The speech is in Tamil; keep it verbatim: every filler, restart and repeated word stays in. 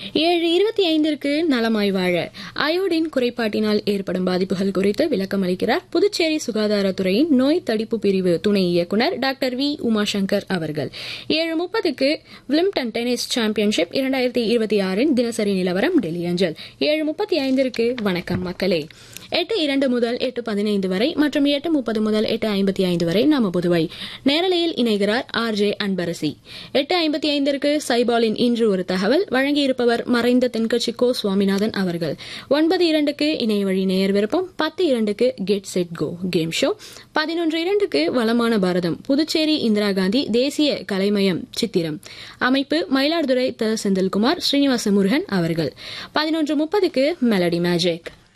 ஏழு இருபத்தி ஐந்திற்கு நலமாய் வாழ அயோடின் குறைபாட்டினால் ஏற்படும் பாதிப்புகள் குறித்து விளக்கம் அளிக்கிறார் புதுச்சேரி சுகாதாரத்துறையின் நோய் தடுப்பு பிரிவு துணை இயக்குநர் டாக்டர் வி உமாசங்கர் அவர்கள். ஏழு முப்பதுக்கு விம்பிள்டன் டென்னிஸ் சாம்பியன்ஷிப் இரண்டாயிரத்தி இருபத்தி ஆறின் தினசரி நிலவரம் டெல்லி அஞ்சல். ஏழு முப்பத்தி ஐந்திற்கு வணக்கம் மக்களே. எட்டு இரண்டு முதல் எட்டு பதினைந்து வரை மற்றும் எட்டு முப்பது முதல் எட்டு ஐம்பத்தி ஐந்து வரை நாம புதுவை நேரலையில் இணைகிறார் ஆர் ஜே அன்பரசி. எட்டு ஐம்பத்தி ஐந்திற்கு சைபாலின் இன்று ஒரு தகவல் வழங்கியிருப்பவர் மறைந்த தென்கட்சி கோ சுவாமிநாதன் அவர்கள். ஒன்பது இரண்டுக்கு இணைய வழி நேயர் விருப்பம். பத்து இரண்டுக்கு get set go game show. பதினொன்று இரண்டுக்கு வளமான பாரதம் புதுச்சேரி இந்திரா காந்தி தேசிய கலைமயம் சித்திரம் அமைப்பு மயிலாடுதுறை த செந்தில்குமார் ஸ்ரீனிவாச முருகன் அவர்கள். பதினொன்று முப்பதுக்கு மெலடி மேஜிக்.